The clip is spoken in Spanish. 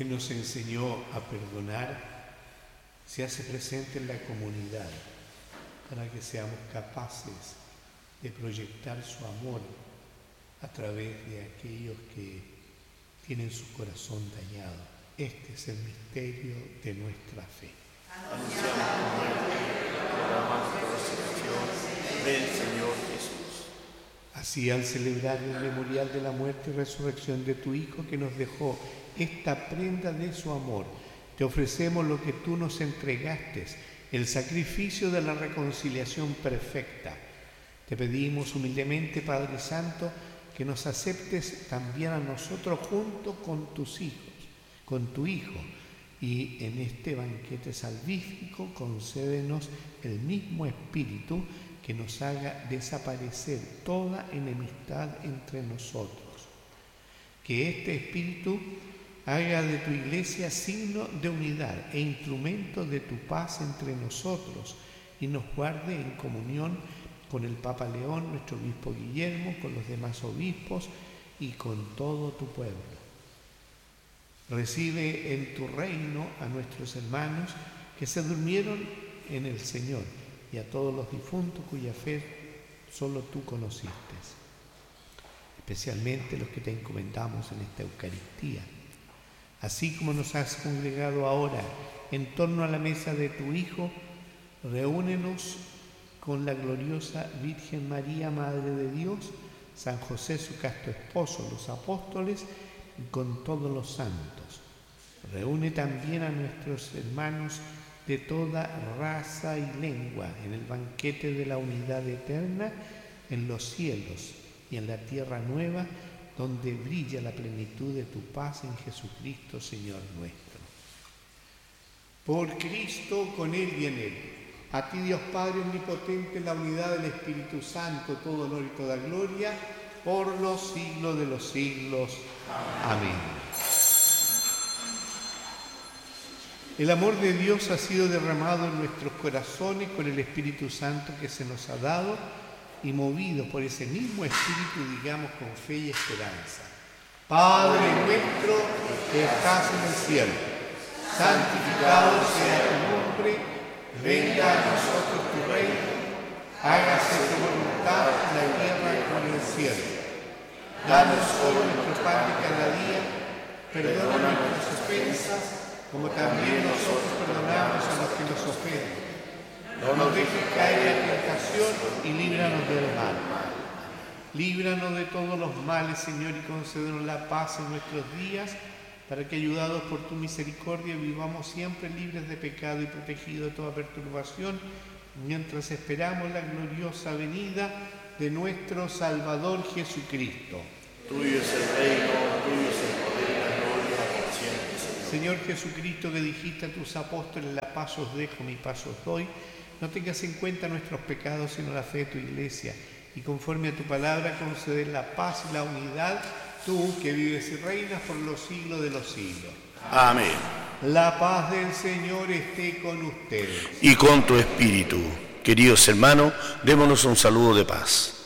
que nos enseñó a perdonar, se hace presente en la comunidad para que seamos capaces de proyectar su amor a través de aquellos que tienen su corazón dañado. Este es el misterio de nuestra fe. Anunciamos tu muerte, proclamamos tu resurrección. Ven, Señor Jesús. Así, al celebrar el memorial de la muerte y resurrección de tu Hijo, que nos dejó esta prenda de su amor, te ofrecemos lo que tú nos entregaste, el sacrificio de la reconciliación perfecta. Te pedimos humildemente, Padre Santo, que nos aceptes también a nosotros junto con tus hijos, con tu Hijo, y en este banquete salvífico concédenos el mismo Espíritu que nos haga desaparecer toda enemistad entre nosotros. Que este Espíritu haga de tu Iglesia signo de unidad e instrumento de tu paz entre nosotros y nos guarde en comunión con el Papa León, nuestro obispo Guillermo, con los demás obispos y con todo tu pueblo. Recibe en tu reino a nuestros hermanos que se durmieron en el Señor y a todos los difuntos cuya fe solo tú conociste, especialmente los que te encomendamos en esta Eucaristía. Así como nos has congregado ahora en torno a la mesa de tu Hijo, reúnenos con la gloriosa Virgen María, Madre de Dios, San José, su casto esposo, los apóstoles y con todos los santos. Reúne también a nuestros hermanos de toda raza y lengua en el banquete de la unidad eterna en los cielos y en la tierra nueva, donde brilla la plenitud de tu paz en Jesucristo, Señor nuestro. Por Cristo, con Él y en Él, a ti, Dios Padre omnipotente, en la unidad del Espíritu Santo, todo honor y toda gloria, por los siglos de los siglos. Amén. El amor de Dios ha sido derramado en nuestros corazones con el Espíritu Santo que se nos ha dado, y movidos por ese mismo Espíritu, digamos con fe y esperanza: Padre nuestro que estás en el cielo, santificado sea tu nombre, venga a nosotros tu reino, hágase tu voluntad en la tierra como en el cielo. Danos hoy nuestro pan de cada día, perdona nuestras ofensas, como también nosotros perdonamos a los que nos ofenden. No nos dejes caer en tentación y líbranos del mal. Líbranos de todos los males, Señor, y concédenos la paz en nuestros días, para que, ayudados por tu misericordia, vivamos siempre libres de pecado y protegidos de toda perturbación, mientras esperamos la gloriosa venida de nuestro Salvador Jesucristo. Tuyo es el reino, tuyo es el poder y la gloria por siempre, Señor Jesucristo, que dijiste a tus apóstoles: la paz os dejo, mi paz os doy, no tengas en cuenta nuestros pecados, sino la fe de tu Iglesia, y conforme a tu palabra conceder la paz y la unidad, tú que vives y reinas por los siglos de los siglos. Amén. La paz del Señor esté con ustedes. Y con tu espíritu. Queridos hermanos, démonos un saludo de paz.